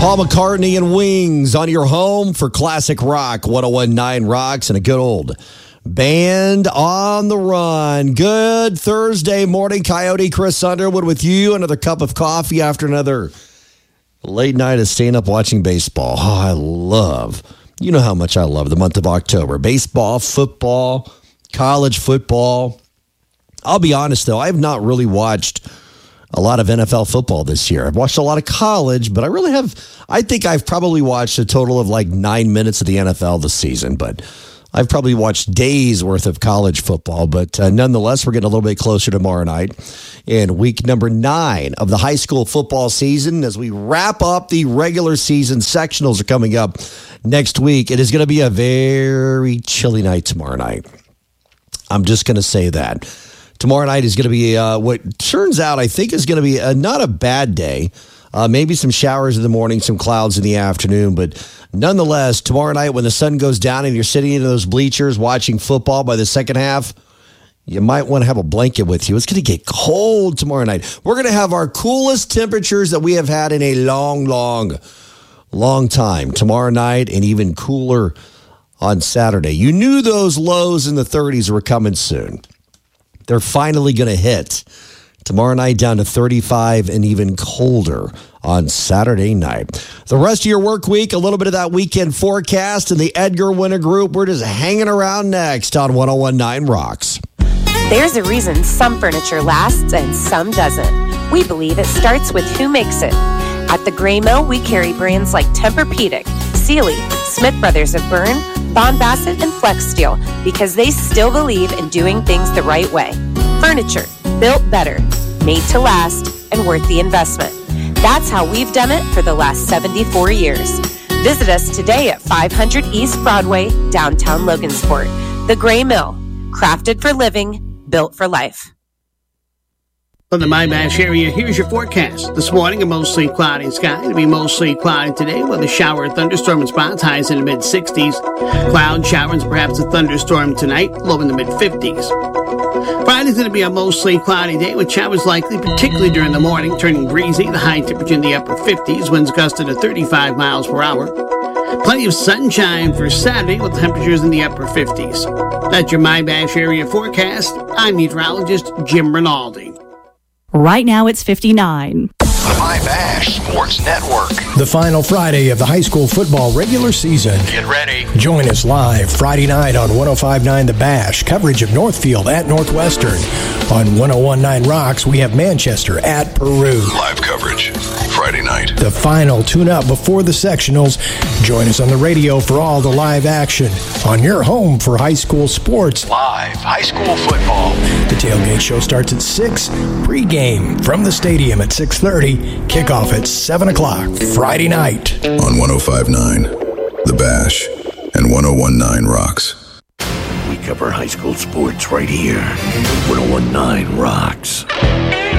Paul McCartney and Wings on your home for classic rock, 101.9 Rocks, and a good old Band on the Run. Good Thursday morning, Coyote. Chris Underwood with you. Another cup of coffee after another late night of staying up watching baseball. You know how much I love the month of October. Baseball, football, college football. I'll be honest, though, I have not really watched a lot of NFL football this year. I've watched a lot of college, but I think I've probably watched a total of like 9 minutes of the NFL this season, but I've probably watched days worth of college football. But nonetheless, we're getting a little bit closer tomorrow night in week number 9 of the high school football season. As we wrap up the regular season, sectionals are coming up next week. It is going to be a very chilly night tomorrow night. I'm just going to say that. Tomorrow night is going to be what turns out, I think, is going to be not a bad day. Maybe some showers in the morning, some clouds in the afternoon. But nonetheless, tomorrow night when the sun goes down and you're sitting in those bleachers watching football by the second half, you might want to have a blanket with you. It's going to get cold tomorrow night. We're going to have our coolest temperatures that we have had in a long time tomorrow night, and even cooler on Saturday. You knew those lows in the 30s were coming soon. They're finally going to hit. Tomorrow night down to 35 and even colder on Saturday night. The rest of your work week, a little bit of that weekend forecast and the Edgar Winter Group. We're just hanging around next on 101.9 Rocks. There's a reason some furniture lasts and some doesn't. We believe it starts with who makes it. At the Gray Mill, we carry brands like Tempur-Pedic, Sealy, Smith Brothers of Bern, Bond Bassett, and Flex Steel because they still believe in doing things the right way. Furniture built better, made to last, and worth the investment. That's how we've done it for the last 74 years. Visit us today at 500 East Broadway, downtown Logansport. The Gray Mill, crafted for living, built for life. From the My-Bash area, here's your forecast. This morning, a mostly cloudy sky. It'll be mostly cloudy today with a shower, thunderstorm, and spots, highs in the mid-60s. Cloud showers, perhaps a thunderstorm tonight, low in the mid-50s. Friday's going to be a mostly cloudy day with showers likely, particularly during the morning, turning breezy. The high temperature in the upper 50s, winds gusting to 35 miles per hour. Plenty of sunshine for Saturday with temperatures in the upper 50s. That's your My-Bash area forecast. I'm meteorologist Jim Rinaldi. Right now it's 59. The My-Bash Sports Network. The final Friday of the high school football regular season. Get ready. Join us live Friday night on 105.9 The Bash. Coverage of Northfield at Northwestern. On 101.9 Rocks, we have Manchester at Peru. Live coverage Friday night. The final tune-up before the sectionals. Join us on the radio for all the live action. On your home for high school sports. Live high school football. The tailgate show starts at 6. Pre-game from the stadium at 6:30. Kickoff at 7 o'clock Friday night. On 105.9 The Bash and 101.9 Rocks. We cover high school sports right here. 101.9 Rocks.